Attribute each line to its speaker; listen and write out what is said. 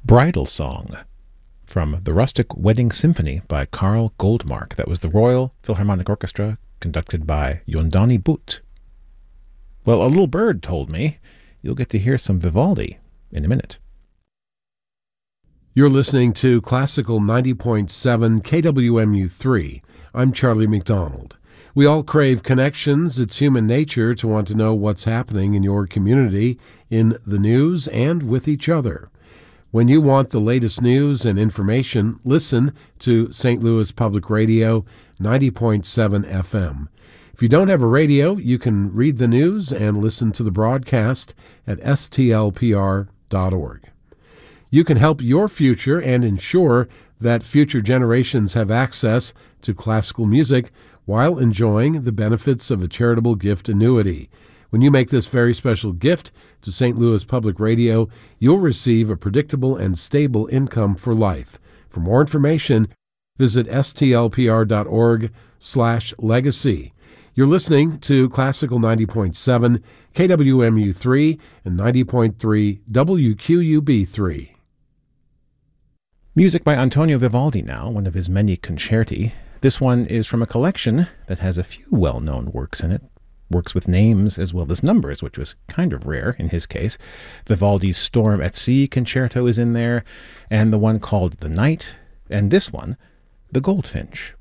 Speaker 1: Bridal Song from the Rustic Wedding Symphony by Karl Goldmark. That was the Royal Philharmonic Orchestra, conducted by Yondani Butt. Well, a little bird told me you'll get to hear some Vivaldi in a minute.
Speaker 2: You're listening to Classical 90.7 KWMU3. I'm Charlie McDonald. We all crave connections. It's human nature to want to know what's happening in your community, in the news, and with each other. When you want the latest news and information, listen to St. Louis Public Radio 90.7 FM. If you don't have a radio, you can read the news and listen to the broadcast at stlpr.org. You can help your future and ensure that future generations have access to classical music while enjoying the benefits of a charitable gift annuity. When you make this very special gift to St. Louis Public Radio, you'll receive a predictable and stable income for life. For more information, visit stlpr.org/legacy. You're listening to Classical 90.7 KWMU3 and 90.3 WQUB3.
Speaker 1: Music by Antonio Vivaldi now, one of his many concerti. This one is from a collection that has a few well-known works in it. Works with names as well as numbers, which was kind of rare in his case. Vivaldi's Storm at Sea concerto is in there, and the one called The Night, and this one, The Goldfinch.